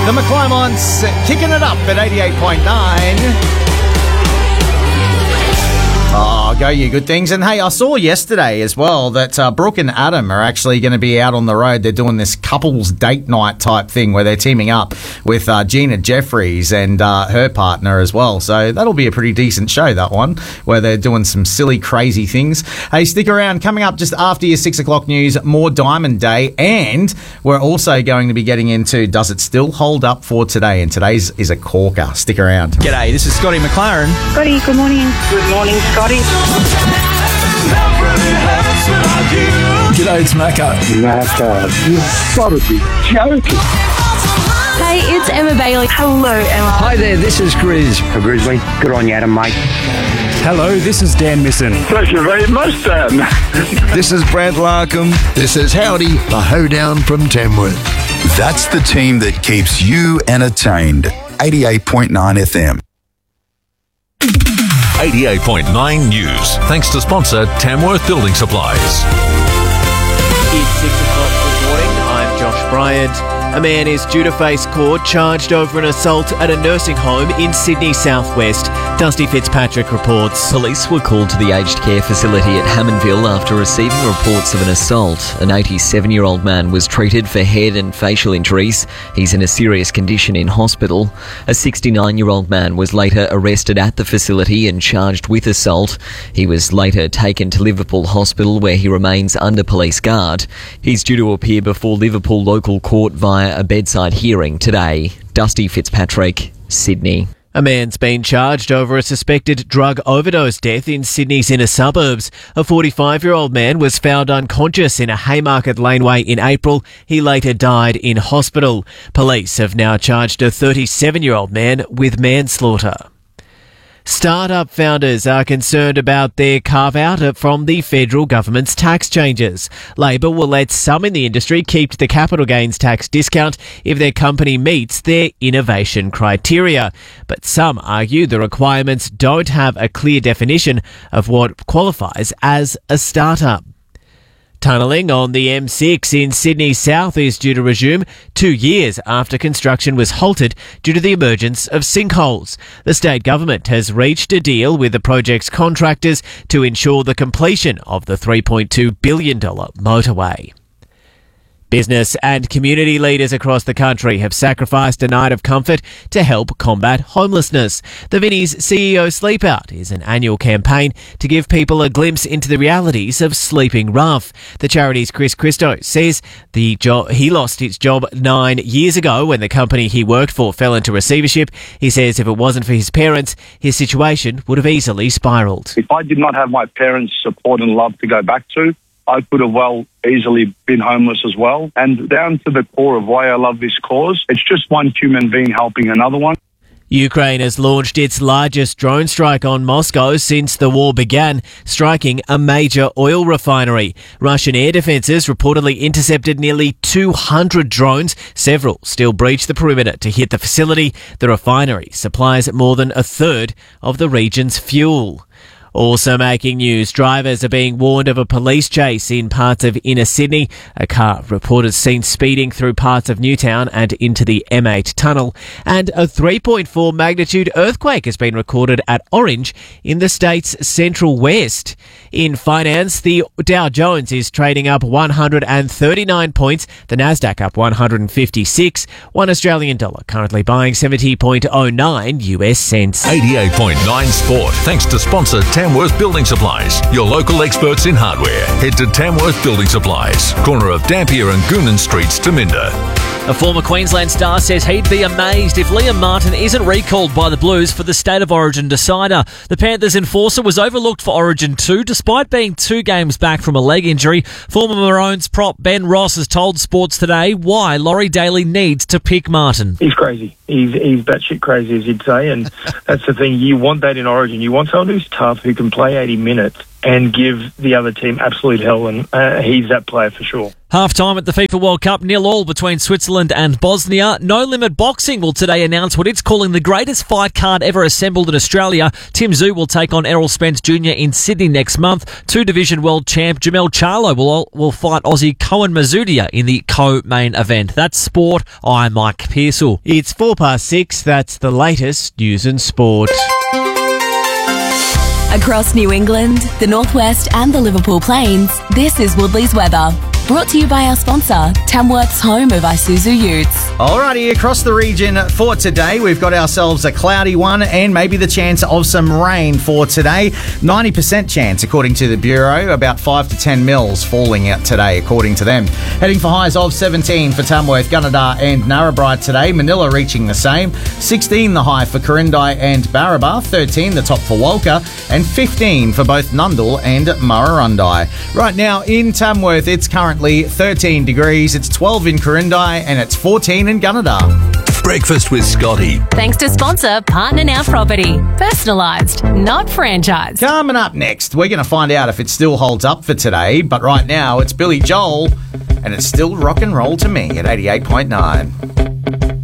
The McClymonts kicking it up at 88.9. Oh, go you good things. And hey, I saw yesterday as well that Brooke and Adam are actually going to be out on the road. They're doing this couples date night type thing where they're teaming up with Gina Jeffries and her partner as well. So that'll be a pretty decent show, that one, where they're doing some silly, crazy things. Hey, stick around. Coming up just after your 6 o'clock news, more Diamond Day. And we're also going to be getting into Does It Still Hold Up for today? And today's is a corker. Stick around. G'day, this is Scotty McLaren. Scotty, good morning. Good morning, Scotty. G'day, it's Macca. Macca, you've got to be joking. Hey, it's Emma Bailey. Hello, Emma. Hi there, this is Grizz. Grizzly, good on you, Adam, mate. Hello, this is Dan Misson. Pleasure very much, Dan. This is Brad Larkham. This is Howdy, the hoedown from Tamworth. That's the team that keeps you entertained. 88.9 FM. 88.9 News. Thanks to sponsor Tamworth Building Supplies. It's 6 o'clock. Good morning. I'm Josh Bryant. A man is due to face court charged over an assault at a nursing home in Sydney southwest. Dusty Fitzpatrick reports. Police were called to the aged care facility at Hammondville after receiving reports of an assault. An 87-year-old man was treated for head and facial injuries. He's in a serious condition in hospital. A 69-year-old man was later arrested at the facility and charged with assault. He was later taken to Liverpool Hospital where he remains under police guard. He's due to appear before Liverpool local court via a bedside hearing today. Dusty Fitzpatrick, Sydney. A man's been charged over a suspected drug overdose death in Sydney's inner suburbs. A 45-year-old man was found unconscious in a Haymarket laneway in April. He later died in hospital. Police have now charged a 37-year-old man with manslaughter. Startup founders are concerned about their carve-out from the federal government's tax changes. Labor will let some in the industry keep the capital gains tax discount if their company meets their innovation criteria. But some argue the requirements don't have a clear definition of what qualifies as a startup. Tunnelling on the M6 in Sydney South is due to resume 2 years after construction was halted due to the emergence of sinkholes. The state government has reached a deal with the project's contractors to ensure the completion of the $3.2 billion motorway. Business and community leaders across the country have sacrificed a night of comfort to help combat homelessness. The Vinnie's CEO Sleep Out is an annual campaign to give people a glimpse into the realities of sleeping rough. The charity's Chris Christo says he lost his job 9 years ago when the company he worked for fell into receivership. He says if it wasn't for his parents, his situation would have easily spiralled. If I did not have my parents' support and love to go back to, I could have easily been homeless as well. And down to the core of why I love this cause, it's just one human being helping another one. Ukraine has launched its largest drone strike on Moscow since the war began, striking a major oil refinery. Russian air defences reportedly intercepted nearly 200 drones. Several still breached the perimeter to hit the facility. The refinery supplies more than a third of the region's fuel. Also making news, drivers are being warned of a police chase in parts of inner Sydney. A car reported seen speeding through parts of Newtown and into the M8 tunnel. And a 3.4 magnitude earthquake has been recorded at Orange in the state's central west. In finance, the Dow Jones is trading up 139 points, the Nasdaq up 156, $1 Australian dollar currently buying 70.09 US cents. 88.9 Sport, thanks to sponsor Tamworth Building Supplies, your local experts in hardware. Head to Tamworth Building Supplies, corner of Dampier and Goonan Streets, Taminda. A former Queensland star says he'd be amazed if Liam Martin isn't recalled by the Blues for the State of Origin decider. The Panthers enforcer was overlooked for Origin 2 despite being 2 games back from a leg injury. Former Maroons prop Ben Ross has told Sports Today why Laurie Daly needs to pick Martin. He's crazy. He's batshit crazy, as you'd say, and that's the thing. You want that in Origin. You want someone who's tough, who can play 80 minutes, and give the other team absolute hell, and he's that player for sure. Half-time at the FIFA World Cup, 0-0 between Switzerland and Bosnia. No Limit Boxing will today announce what it's calling the greatest fight card ever assembled in Australia. Tim Tszyu will take on Errol Spence Jr. in Sydney next month. Two-division world champ Jamel Charlo will fight Aussie Cohen Mazudia in the co-main event. That's sport. I'm Mike Pearsall. It's 6:04. That's the latest news and sport. Across New England, the Northwest and the Liverpool Plains, this is Woodley's weather. Brought to you by our sponsor, Tamworth's home of Isuzu Utes. Alrighty, across the region for today, we've got ourselves a cloudy one and maybe the chance of some rain for today. 90% chance, according to the Bureau. About 5 to 10 mils falling out today, according to them. Heading for highs of 17 for Tamworth, Gunnedah and Narrabri today. Manila reaching the same. 16 the high for Corindai and Barraba. 13 the top for Walker. And 15 for both Nundle and Murrurundi. Right now in Tamworth, it's currently 13 degrees, it's 12 in Corindai, and it's 14 in Gunnedah. Breakfast with Scotty. Thanks to sponsor Partner Now Property. Personalised, not franchised. Coming up next, we're going to find out if it still holds up for today, but right now it's Billy Joel, and it's still rock and roll to me at 88.9.